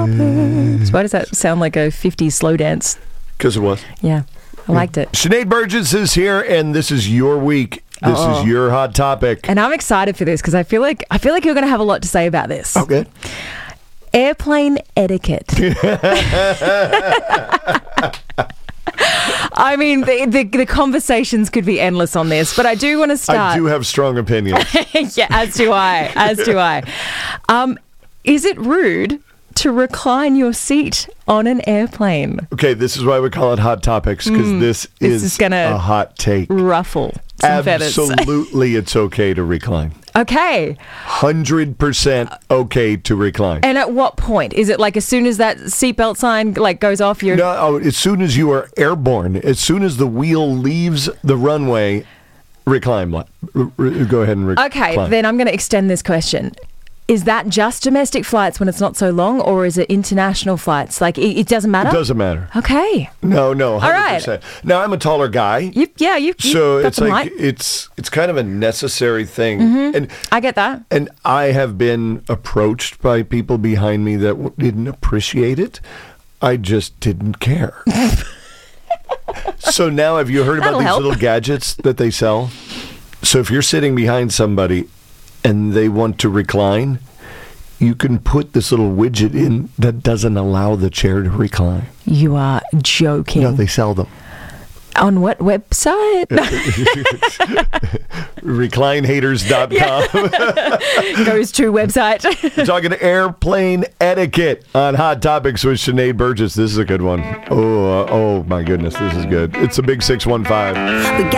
topics. Why does that sound like a 50s slow dance? Because it was. Yeah, I liked it. Sinead Burgess is here, and this is your week. This is your hot topic. And I'm excited for this because I feel like you're going to have a lot to say about this. Okay. Airplane etiquette. I mean, the conversations could be endless on this, but I do want to start. I do have strong opinions. Yeah, as do I. Is it rude to recline your seat on an airplane? Okay, this is why we call it Hot Topics, because this is gonna a hot take. Ruffle some feathers. Absolutely, it's okay to recline. Okay. 100% okay to recline. And at what point? Is it like as soon as that seatbelt sign goes off? No, as soon as you are airborne, as soon as the wheel leaves the runway, recline. Go ahead and recline. Okay, then I'm going to extend this question. Is that just domestic flights when it's not so long, or is it international flights? Like, it doesn't matter? It doesn't matter. Okay. No, 100%. All right. Now, I'm a taller guy. So it's like, it's kind of a necessary thing. Mm-hmm. And I get that. And I have been approached by people behind me that didn't appreciate it. I just didn't care. So now, have you heard about these little gadgets that they sell? So if you're sitting behind somebody and they want to recline, you can put this little widget in that doesn't allow the chair to recline. You are joking. No, they sell them. On what website? Reclinehaters.com. Goes to website. We're talking airplane etiquette on Hot Topics with Sinead Burgess. This is a good one. Oh my goodness, this is good. It's a big 615.